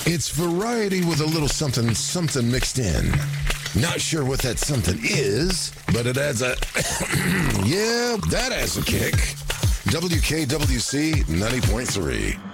It's variety with a little something mixed in. Not sure what that something is, but it adds a... yeah, that adds a kick. WKWC 90.3.